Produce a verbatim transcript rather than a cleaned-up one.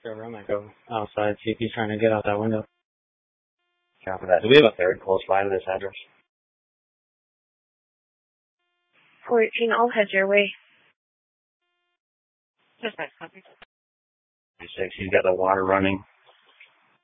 Sure, I might go outside, see if he's trying to get out that window. Copy that. Do we have a third close by to this address? fourteen, I'll head your way. Just nice, copy. Six, he's got the water running.